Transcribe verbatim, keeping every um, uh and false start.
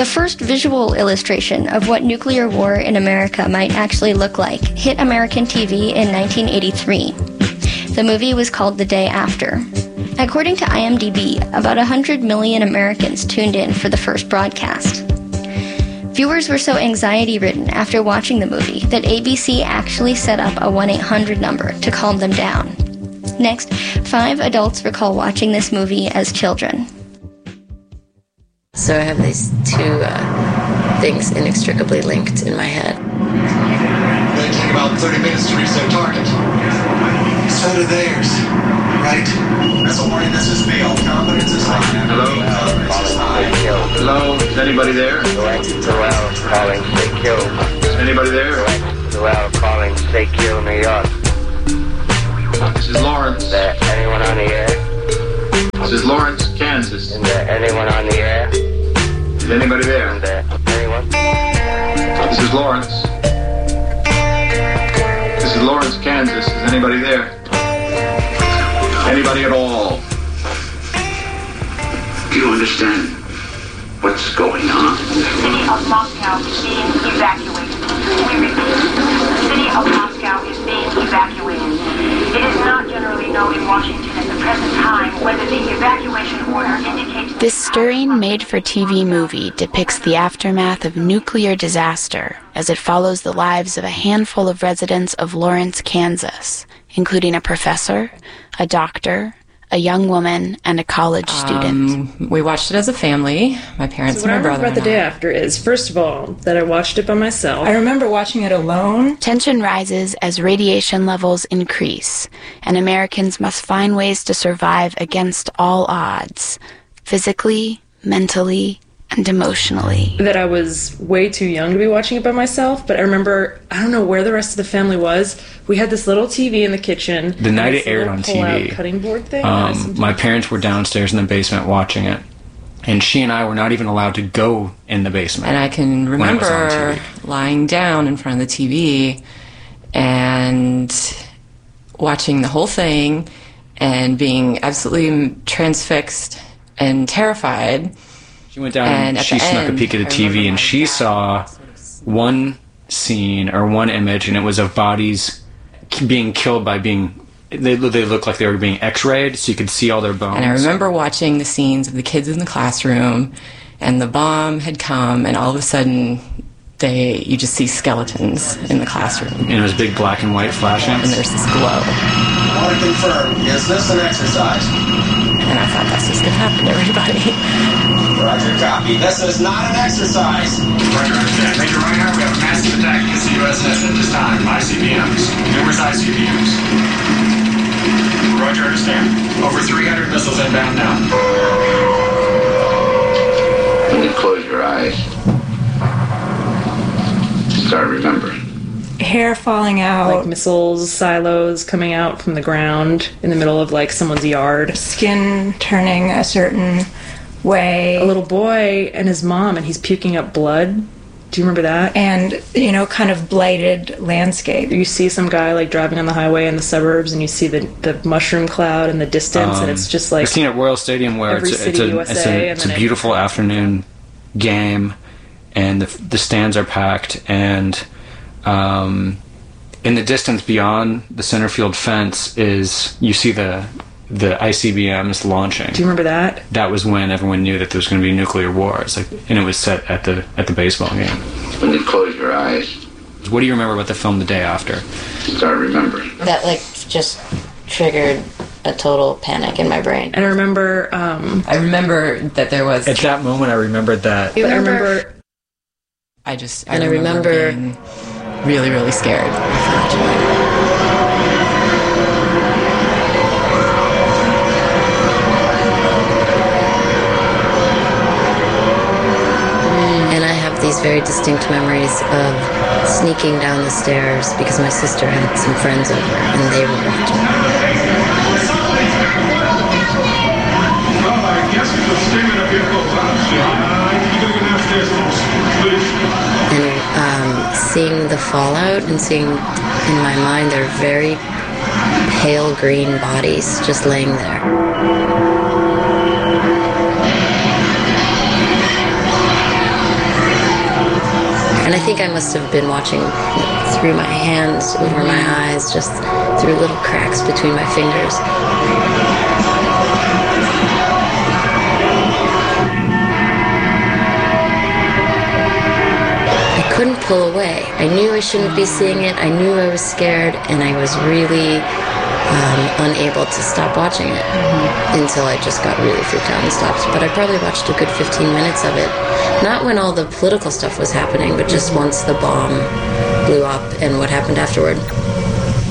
The first visual illustration of what nuclear war in America might actually look like hit American T V in nineteen eighty-three. The movie was called The Day After. According to I M D B, about one hundred million Americans tuned in for the first broadcast. Viewers were so anxiety-ridden after watching the movie that A B C actually set up a one eight hundred number to calm them down. Next, five adults recall watching this movie as children. So I have these two uh, things inextricably linked in my head. It may take about thirty minutes to reach their target. So do theirs, right? That's a warning. This is me. All confidence is high. Hello? Confidence is high. Hello? Is anybody there? Joel calling, say kill. Is anybody there? Joel calling, say kill, New York. This is Lawrence. Is there anyone on the air? This is Lawrence, Kansas. Is there anyone on the air? Is anybody there? Is there anyone? This is Lawrence. This is Lawrence, Kansas. Is anybody there? Anybody at all? Do you understand what's going on? The city of Moscow is being evacuated. We repeat, the city of Moscow is being evacuated. It is not generally known in Washington at the present time whether the evacuation order indicates... This stirring made-for-T V movie depicts the aftermath of nuclear disaster as it follows the lives of a handful of residents of Lawrence, Kansas, including a professor, a doctor, a young woman, and a college student. Um, we watched it as a family, my parents so and my brother. What I remember about The Day After is, first of all, that I watched it by myself. I remember watching it alone. Tension rises as radiation levels increase, and Americans must find ways to survive against all odds, physically, mentally, and emotionally. That I was way too young to be watching it by myself, but I remember, I don't know where the rest of the family was. We had this little T V in the kitchen. The night it aired on T V, cutting board thing. Um, my parents were downstairs in the basement watching it, and she and I were not even allowed to go in the basement. And I can remember lying down in front of the T V and watching the whole thing and being absolutely transfixed and terrified. She went down and, and she snuck end, a peek at the T V, and she saw one scene or one image, and it was of bodies being killed by being... They, they looked like they were being x-rayed, so you could see all their bones. And I remember watching the scenes of the kids in the classroom, and the bomb had come, and all of a sudden, they you just see skeletons in the classroom. And it was big black and white flashing. And there's this glow. I want to confirm, is this an exercise? And I thought, that's just going to happen to everybody. Roger, copy. This is not an exercise. Roger, understand. Major Reinhardt, we have a massive attack against the U S S at this time. I C B Ms. Numerous I C B Ms. Roger, understand. Over three hundred missiles inbound now. When you close your eyes, start remembering. Hair falling out, like missiles, silos coming out from the ground in the middle of like someone's yard. Skin turning a certain way. A little boy and his mom, and he's puking up blood. Do you remember that? And, you know, kind of blighted landscape. You see some guy like driving on the highway in the suburbs, and you see the, the mushroom cloud in the distance, um, and it's just like... I've seen at Royal Stadium where it's a, it's a, it's a, it's a beautiful afternoon game, and the, the stands are packed, and um, in the distance beyond the center field fence is, you see the... the I C B Ms launching. Do you remember that? That was when everyone knew that there was going to be nuclear war. It's like, and it was set at the at the baseball game. When you close your eyes. What do you remember about the film The Day After? Start remembering. That like just triggered a total panic in my brain. And I remember. Um, I remember that there was. At that moment, I remembered that. You remember? I remember. I just. I and remember, I remember being really, really scared. These very distinct memories of sneaking down the stairs because my sister had some friends over and they were watching. And um, seeing the fallout and seeing in my mind their very pale green bodies just laying there. And I think I must have been watching through my hands, over my eyes, just through little cracks between my fingers. I couldn't pull away. I knew I shouldn't be seeing it. I knew I was scared, and I was really um, unable to stop watching it mm-hmm. until I just got really freaked out and stopped. But I probably watched a good fifteen minutes of it. Not when all the political stuff was happening, but just once the bomb blew up and what happened afterward.